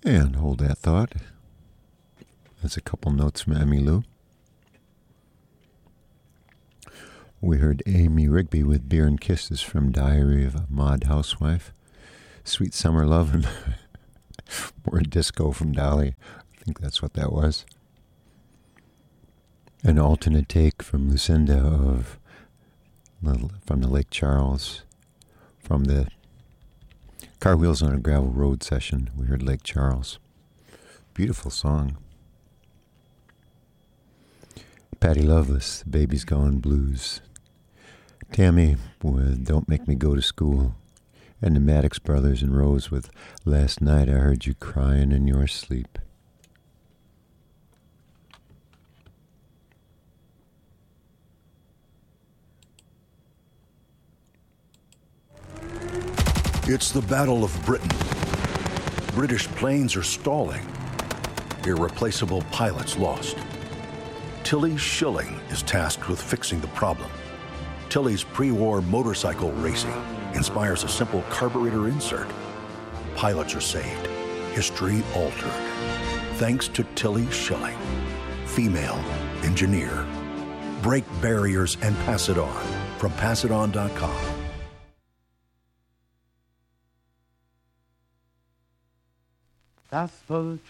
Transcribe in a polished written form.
And hold that thought. That's a couple notes from Emmylou. We heard Amy Rigby with Beer and Kisses from Diary of a Mod Housewife. Sweet Summer Love and more disco from Dolly. I think that's what that was. An alternate take from Lucinda from the Lake Charles, from the Car Wheels on a Gravel Road session. We heard Lake Charles. Beautiful song. Patty Loveless, The Baby's Gone Blues. Tammy with Don't Make Me Go to School. And the Maddox Brothers and Rose with Last Night I Heard You Crying in Your Sleep. It's the Battle of Britain. British planes are stalling. Irreplaceable pilots lost. Tilly Schilling is tasked with fixing the problem. Tilly's pre-war motorcycle racing inspires a simple carburetor insert. Pilots are saved. History altered. Thanks to Tilly Schilling. Female engineer. Break barriers and pass it on. From passiton.com. Gospel